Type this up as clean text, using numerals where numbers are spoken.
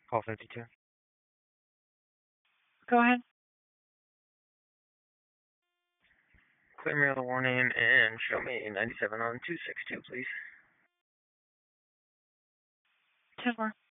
Call 52. Go ahead. Clear me of the warning and show me 97 on 262, please. 10-4.